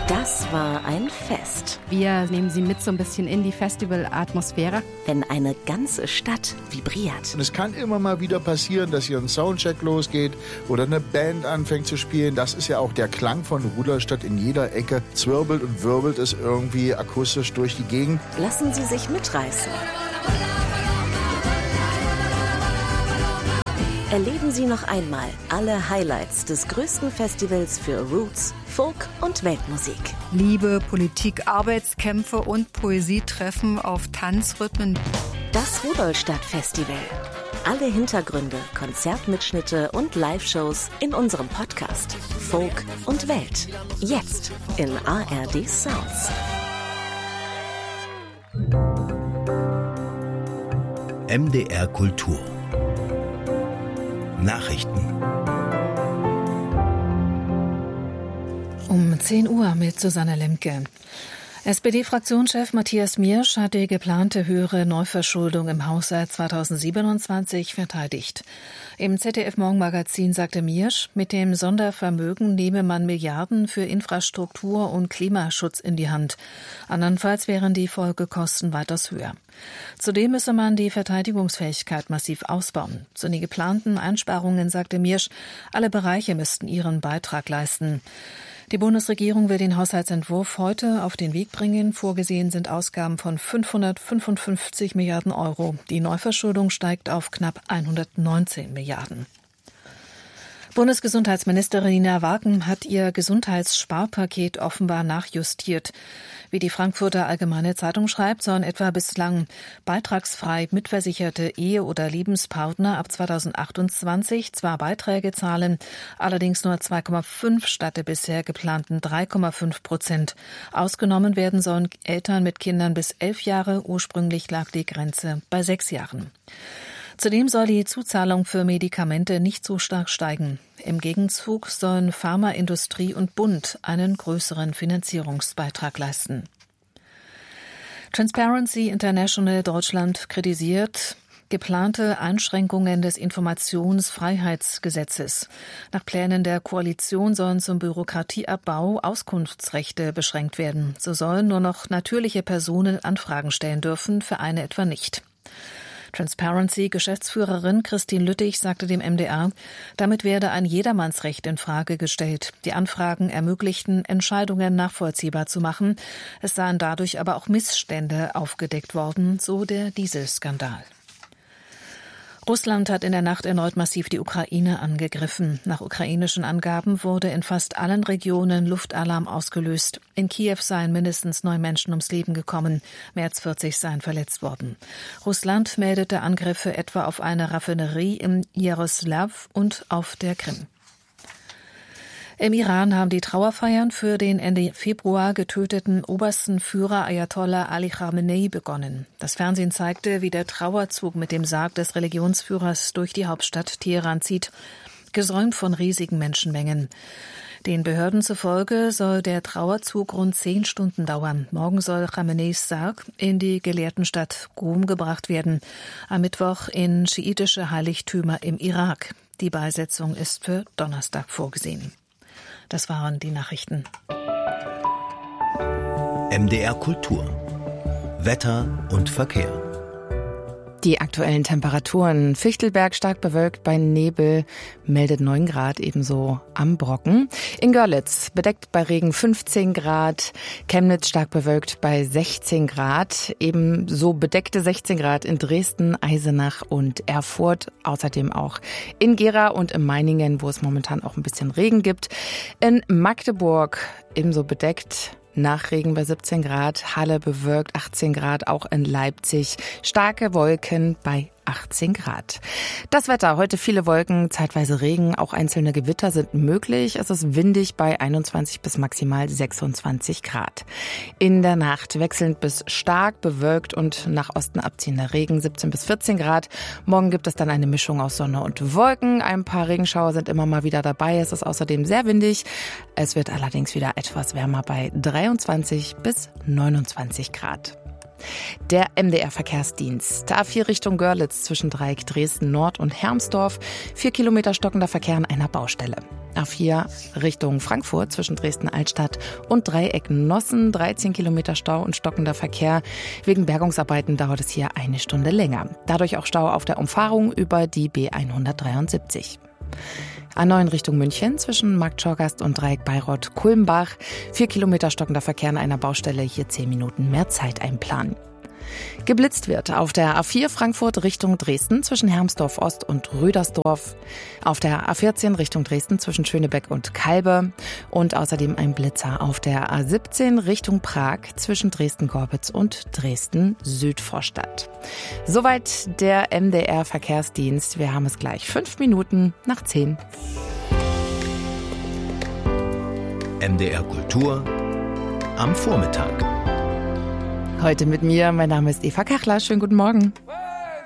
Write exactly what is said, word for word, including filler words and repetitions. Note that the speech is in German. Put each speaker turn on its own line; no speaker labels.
Das war ein Fest.
Wir nehmen Sie mit so ein bisschen in die Festivalatmosphäre.
Wenn eine ganze Stadt vibriert.
Und es kann immer mal wieder passieren, dass hier ein Soundcheck losgeht oder eine Band anfängt zu spielen. Das ist ja auch der Klang von Rudolstadt in jeder Ecke. Zwirbelt und wirbelt es irgendwie akustisch durch die Gegend.
Lassen Sie sich mitreißen. Erleben Sie noch einmal alle Highlights des größten Festivals für Roots, Folk und Weltmusik.
Liebe, Politik, Arbeitskämpfe und Poesietreffen auf Tanzrhythmen.
Das Rudolstadt-Festival. Alle Hintergründe, Konzertmitschnitte und Live-Shows in unserem Podcast Folk und Welt. Jetzt in A R D Sounds.
M D R Kultur. Nachrichten.
Um zehn Uhr mit Susanne Lemke. S P D-Fraktionschef Matthias Miersch hat die geplante höhere Neuverschuldung im Haushalt zweitausendsiebenundzwanzig verteidigt. Im Z D F-Morgenmagazin sagte Miersch, mit dem Sondervermögen nehme man Milliarden für Infrastruktur und Klimaschutz in die Hand. Andernfalls wären die Folgekosten weitaus höher. Zudem müsse man die Verteidigungsfähigkeit massiv ausbauen. Zu den geplanten Einsparungen sagte Miersch, alle Bereiche müssten ihren Beitrag leisten. Die Bundesregierung will den Haushaltsentwurf heute auf den Weg bringen. Vorgesehen sind Ausgaben von fünfhundertfünfundfünfzig Milliarden Euro. Die Neuverschuldung steigt auf knapp hundertneunzehn Milliarden. Bundesgesundheitsministerin Nina Wagen hat ihr Gesundheitssparpaket offenbar nachjustiert. Wie die Frankfurter Allgemeine Zeitung schreibt, sollen etwa bislang beitragsfrei mitversicherte Ehe- oder Lebenspartner ab zweitausendachtundzwanzig zwar Beiträge zahlen, allerdings nur zwei Komma fünf statt der bisher geplanten drei Komma fünf Prozent. Ausgenommen werden sollen Eltern mit Kindern bis elf Jahre. Ursprünglich lag die Grenze bei sechs Jahren. Zudem soll die Zuzahlung für Medikamente nicht so stark steigen. Im Gegenzug sollen Pharmaindustrie und Bund einen größeren Finanzierungsbeitrag leisten. Transparency International Deutschland kritisiert geplante Einschränkungen des Informationsfreiheitsgesetzes. Nach Plänen der Koalition sollen zum Bürokratieabbau Auskunftsrechte beschränkt werden. So sollen nur noch natürliche Personen Anfragen stellen dürfen, Vereine etwa nicht. Transparency-Geschäftsführerin Christine Lüttich sagte dem M D R, damit werde ein Jedermannsrecht in Frage gestellt. Die Anfragen ermöglichten, Entscheidungen nachvollziehbar zu machen. Es seien dadurch aber auch Missstände aufgedeckt worden, so der Dieselskandal. Russland hat in der Nacht erneut massiv die Ukraine angegriffen. Nach ukrainischen Angaben wurde in fast allen Regionen Luftalarm ausgelöst. In Kiew seien mindestens neun Menschen ums Leben gekommen. Mehr als vierzig seien verletzt worden. Russland meldete Angriffe etwa auf eine Raffinerie in Jaroslaw und auf der Krim. Im Iran haben die Trauerfeiern für den Ende Februar getöteten obersten Führer Ayatollah Ali Khamenei begonnen. Das Fernsehen zeigte, wie der Trauerzug mit dem Sarg des Religionsführers durch die Hauptstadt Teheran zieht, gesäumt von riesigen Menschenmengen. Den Behörden zufolge soll der Trauerzug rund zehn Stunden dauern. Morgen soll Khameneis Sarg in die Gelehrtenstadt Qom gebracht werden. Am Mittwoch in schiitische Heiligtümer im Irak. Die Beisetzung ist für Donnerstag vorgesehen. Das waren die Nachrichten.
M D R Kultur. Wetter und Verkehr.
Die aktuellen Temperaturen. Fichtelberg stark bewölkt bei Nebel, meldet neun Grad, ebenso am Brocken. In Görlitz bedeckt bei Regen fünfzehn Grad. Chemnitz stark bewölkt bei sechzehn Grad. Ebenso bedeckte sechzehn Grad in Dresden, Eisenach und Erfurt. Außerdem auch in Gera und in Meiningen, wo es momentan auch ein bisschen Regen gibt. In Magdeburg ebenso bedeckt. Nach Regen bei siebzehn Grad, Halle bewölkt achtzehn Grad, auch in Leipzig starke Wolken bei achtzehn Grad. Das Wetter, heute viele Wolken, zeitweise Regen, auch einzelne Gewitter sind möglich. Es ist windig bei einundzwanzig bis maximal sechsundzwanzig Grad. In der Nacht wechselnd bis stark bewölkt und nach Osten abziehender Regen, siebzehn bis vierzehn Grad. Morgen gibt es dann eine Mischung aus Sonne und Wolken. Ein paar Regenschauer sind immer mal wieder dabei. Es ist außerdem sehr windig. Es wird allerdings wieder etwas wärmer bei dreiundzwanzig bis neunundzwanzig Grad.
Der M D R-Verkehrsdienst. A vier Richtung Görlitz zwischen Dreieck Dresden Nord und Hermsdorf. Vier Kilometer stockender Verkehr an einer Baustelle. A vier Richtung Frankfurt zwischen Dresden-Altstadt und Dreieck Nossen. dreizehn Kilometer Stau und stockender Verkehr. Wegen Bergungsarbeiten dauert es hier eine Stunde länger. Dadurch auch Stau auf der Umfahrung über die B hundertdreiundsiebzig. A neun Richtung München zwischen Marktschorgast und Dreieck Bayreuth-Kulmbach. Vier Kilometer stockender Verkehr an einer Baustelle, hier zehn Minuten mehr Zeit einplanen. Geblitzt wird auf der A vier Frankfurt Richtung Dresden zwischen Hermsdorf Ost und Rödersdorf. Auf der A vierzehn Richtung Dresden zwischen Schönebeck und Kalbe. Und außerdem ein Blitzer auf der A siebzehn Richtung Prag zwischen Dresden-Gorbitz und Dresden-Südvorstadt. Soweit der M D R-Verkehrsdienst. Wir haben es gleich fünf Minuten nach zehn.
M D R Kultur am Vormittag.
Heute mit mir, mein Name ist Eva Kachler. Schönen guten Morgen.